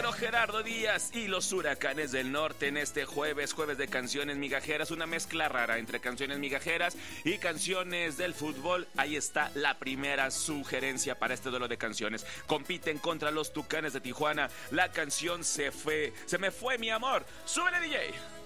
compañero Gerardo Díaz y los Huracanes del Norte en este jueves de canciones migajeras, una mezcla rara entre canciones migajeras y canciones del fútbol. Ahí está la primera sugerencia para este duelo de canciones. Compiten contra los Tucanes de Tijuana. La canción Se me fue mi amor. ¡Súbele, DJ!